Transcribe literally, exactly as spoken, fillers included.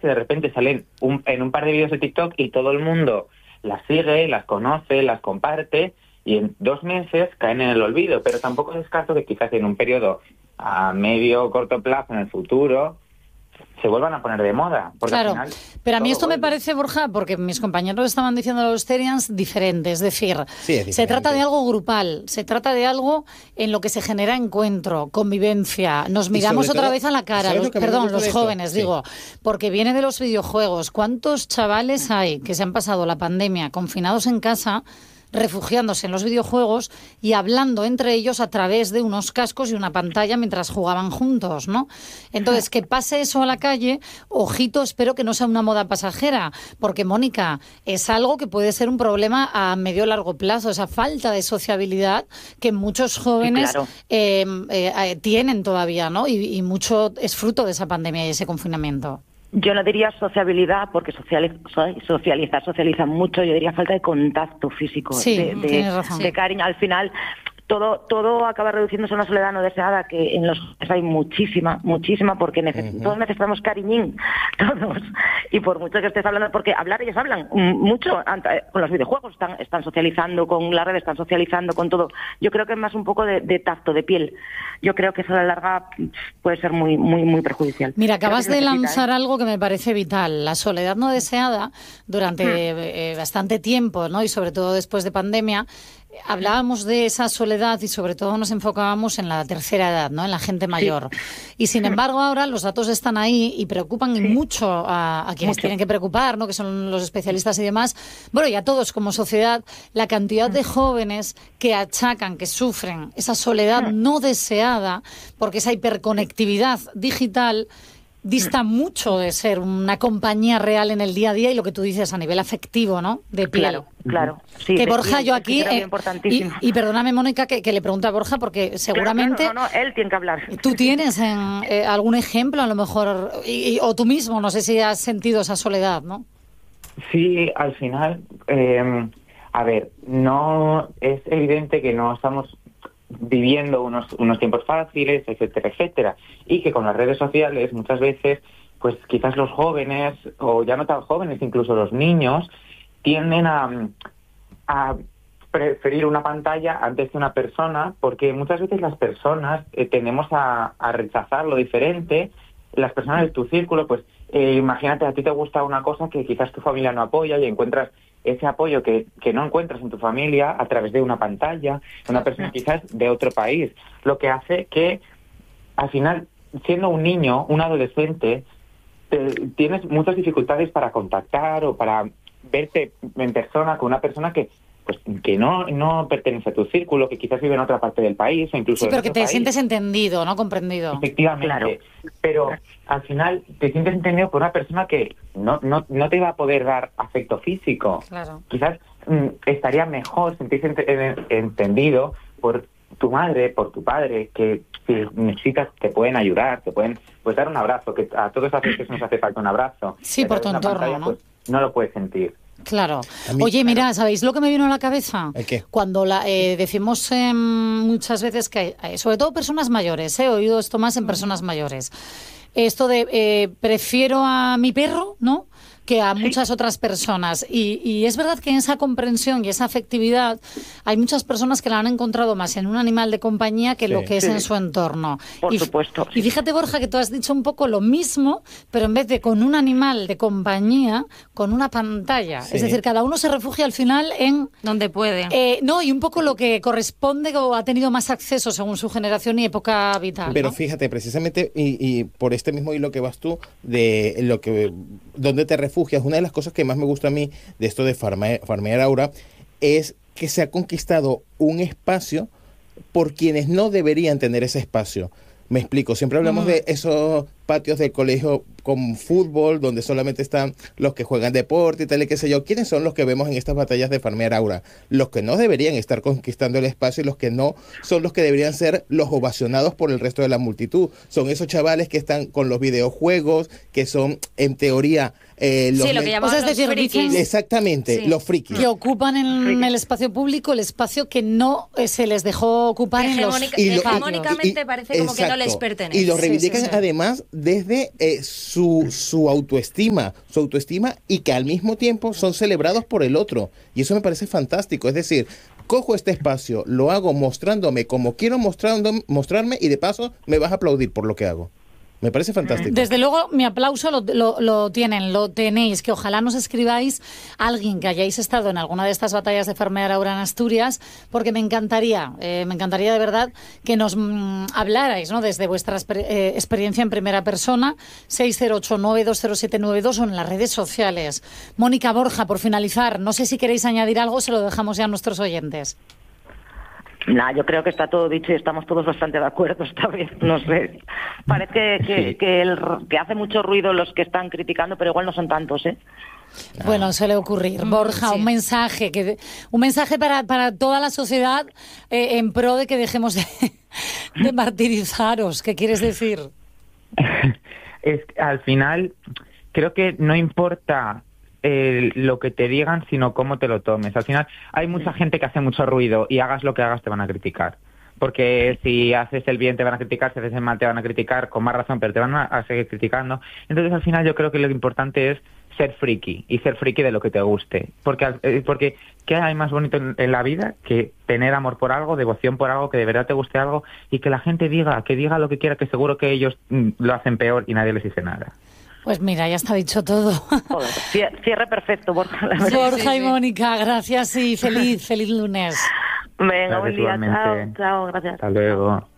que de repente salen un, en un par de vídeos de TikTok y todo el mundo las sigue, las conoce, las comparte y en dos meses caen en el olvido. Pero tampoco descarto que quizás en un periodo a medio o corto plazo en el futuro se vuelvan a poner de moda. Porque claro, al final pero a mí esto vuelve. me parece, Borja, porque mis compañeros estaban diciendo los Therians diferente, es decir, sí, es se trata de algo grupal, se trata de algo en lo que se genera encuentro, convivencia, nos miramos otra todo, vez a la cara, los, perdón, los jóvenes, sí. digo, porque viene de los videojuegos. ¿Cuántos chavales hay que se han pasado la pandemia confinados en casa, refugiándose en los videojuegos y hablando entre ellos a través de unos cascos y una pantalla mientras jugaban juntos, ¿no? Entonces, que pase eso a la calle, ojito, espero que no sea una moda pasajera, porque, Mónica, es algo que puede ser un problema a medio o largo plazo, esa falta de sociabilidad que muchos jóvenes sí, claro. eh, eh, tienen todavía, ¿no? Y, y mucho es fruto de esa pandemia y ese confinamiento. Yo no diría sociabilidad, porque socializ- socializar, socializan mucho. Yo diría falta de contacto físico, sí, de, de, tienes razón. de cariño. Al final, todo todo acaba reduciéndose a una soledad no deseada, que en los hay muchísima, muchísima, porque neces- uh-huh. todos necesitamos cariñín, todos. Y por mucho que estés hablando, porque hablar ellos hablan mucho con los videojuegos, están, están socializando con las redes, están socializando con todo. Yo creo que es más un poco de, de tacto, de piel. Yo creo que eso a la larga puede ser muy muy muy perjudicial. Mira, acabas de necesita, lanzar ¿eh? algo que me parece vital. La soledad no deseada durante hmm. eh, bastante tiempo, ¿no? Y sobre todo después de pandemia, hablábamos de esa soledad y sobre todo nos enfocábamos en la tercera edad, ¿no? En la gente mayor. Sí. Y sin embargo ahora los datos están ahí y preocupan sí. mucho a, a quienes mucho. tienen que preocupar, ¿no? Que son los especialistas y demás. Bueno, y a todos como sociedad, la cantidad de jóvenes que achacan, que sufren esa soledad no deseada, porque esa hiperconectividad digital dista mucho de ser una compañía real en el día a día y lo que tú dices a nivel afectivo, ¿no? De piel. Claro, claro. Sí, que Borja, piel, yo aquí... Eh, y, y perdóname, Mónica, que, que le pregunte a Borja, porque seguramente... Claro, claro, no, no, él tiene que hablar. Tú tienes en, eh, algún ejemplo, a lo mejor, y, y, o tú mismo, no sé si has sentido esa soledad, ¿no? Sí, al final, eh, a ver, no es evidente que no estamos viviendo unos unos tiempos fáciles, etcétera, etcétera, y que con las redes sociales muchas veces, pues quizás los jóvenes, o ya no tan jóvenes, incluso los niños, tienden a, a preferir una pantalla antes que una persona, porque muchas veces las personas eh, tendemos a, a rechazar lo diferente. Las personas de tu círculo, pues eh, imagínate, a ti te gusta una cosa que quizás tu familia no apoya y encuentras ese apoyo que, que no encuentras en tu familia a través de una pantalla, una persona quizás de otro país, lo que hace que al final, siendo un niño, un adolescente, te, tienes muchas dificultades para contactar o para verte en persona con una persona que pues que no no pertenece a tu círculo, que quizás vive en otra parte del país o incluso sí, pero en que otro te país. sientes entendido, ¿no? Comprendido. Efectivamente, claro. Pero al final te sientes entendido por una persona que no no no te va a poder dar afecto físico. Claro. Quizás mm, estaría mejor sentirse ent- entendido por tu madre, por tu padre, que si necesitas te pueden ayudar, te pueden pues dar un abrazo, que a todos a veces nos hace falta un abrazo. Sí, por tu entorno, pantalla, ¿no? Pues, no lo puedes sentir. Claro. mí, Oye, claro. mira, ¿sabéis lo que me vino a la cabeza? ¿El qué? Cuando la, eh, decimos eh, muchas veces que, hay, sobre todo personas mayores, eh, he oído esto más en personas mayores, esto de eh, prefiero a mi perro, ¿no?, que a muchas sí. otras personas. Y, y es verdad que en esa comprensión y esa afectividad hay muchas personas que la han encontrado más en un animal de compañía que sí. lo que es sí. en su entorno. Por y, supuesto. Y fíjate, Borja, que tú has dicho un poco lo mismo, pero en vez de con un animal de compañía, con una pantalla. Sí. Es decir, cada uno se refugia al final en... donde puede. Eh, no, y un poco lo que corresponde o ha tenido más acceso según su generación y época vital. Pero ¿no? fíjate, precisamente, y, y por este mismo hilo que vas tú, de lo que donde te refugias, una de las cosas que más me gusta a mí de esto de farmear, farmear Aura es que se ha conquistado un espacio por quienes no deberían tener ese espacio. Me explico, siempre hablamos uh-huh. de esos patios del colegio con fútbol, donde solamente están los que juegan deporte y tal y qué sé yo. ¿Quiénes son los que vemos en estas batallas de farmear Aura? Los que no deberían estar conquistando el espacio y los que no son los que deberían ser los ovacionados por el resto de la multitud. Son esos chavales que están con los videojuegos, que son, en teoría... Eh, los sí, lo que llamamos pues es decir, frikis. Exactamente, sí. los frikis. Que ocupan en frikis. el espacio público el espacio que no eh, se les dejó ocupar en los y lo, hegemónicamente y, parece como exacto. que no les pertenece. Y lo reivindican sí, sí, sí. además desde... Eh, su, su autoestima, su autoestima y que al mismo tiempo son celebrados por el otro. Y eso me parece fantástico. Es decir, cojo este espacio, lo hago mostrándome como quiero mostrando, mostrarme y de paso me vas a aplaudir por lo que hago. Me parece fantástico. Desde luego, mi aplauso lo, lo, lo tienen, lo tenéis, que ojalá nos escribáis a alguien que hayáis estado en alguna de estas batallas de Farmear Aura en Asturias, porque me encantaría, eh, me encantaría de verdad que nos mmm, hablarais, ¿no?, desde vuestra exper- eh, experiencia en primera persona, seis cero ocho nueve dos cero siete nueve dos o en las redes sociales. Mónica, Borja, por finalizar, no sé si queréis añadir algo, se lo dejamos ya a nuestros oyentes. Nah, yo creo que está todo dicho y estamos todos bastante de acuerdo esta vez, no sé. Parece que, que, sí. que, el, que hace mucho ruido los que están criticando, pero igual no son tantos, ¿eh? Bueno, suele ocurrir. Borja, sí. un mensaje que un mensaje para, para toda la sociedad eh, en pro de que dejemos de, de martirizaros. ¿Qué quieres decir? Es, al final, creo que no importa Eh, lo que te digan, sino cómo te lo tomes. Al final hay mucha gente que hace mucho ruido y hagas lo que hagas te van a criticar. Porque si haces el bien te van a criticar, si haces el mal te van a criticar, con más razón, pero te van a, a seguir criticando. Entonces al final yo creo que lo importante es ser friki y ser friki de lo que te guste. Porque, eh, porque ¿qué hay más bonito en, en la vida que tener amor por algo, devoción por algo, que de verdad te guste algo y que la gente diga, que diga lo que quiera, que seguro que ellos mm, lo hacen peor y nadie les dice nada? Pues mira, ya está dicho todo. Joder, cierre perfecto, Borja. La Borja sí, y sí. Mónica, gracias y feliz, feliz lunes. Venga, buen día, chao, chao, gracias. Hasta luego.